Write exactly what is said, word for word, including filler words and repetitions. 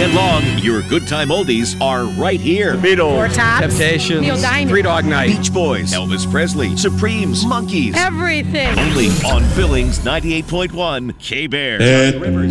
weekend long, your good time oldies are right here. Beatles, Four Tops, Temptations, Neil Diamond, Three Dog Night, Beach Boys, Elvis Presley, Supremes, Monkees. everything. Only on Billings ninety-eight point one K-Bear. Ed. Rivers.